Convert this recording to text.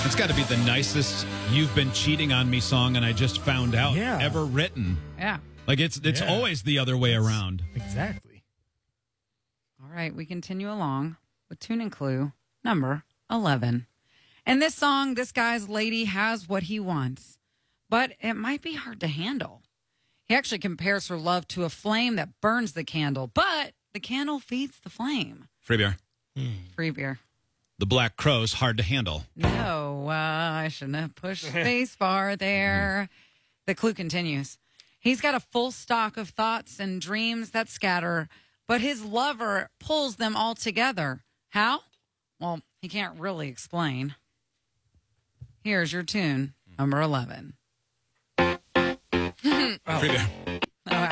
It's got to be the nicest "You've Been Cheating on Me" song, and I just found out ever written. Yeah. Like it's always the other way around. Exactly. All right, we continue along with tune and clue number 11. In this song, this guy's lady has what he wants, but it might be hard to handle. He actually compares her love to a flame that burns the candle, but the candle feeds the flame. Free beer. Free beer. The Black Crowes, Hard to Handle. No, I shouldn't have pushed space bar there. The clue continues. He's got a full stock of thoughts and dreams that scatter, but his lover pulls them all together. How? Well, he can't really explain. Here's your tune, number 11. Free beer.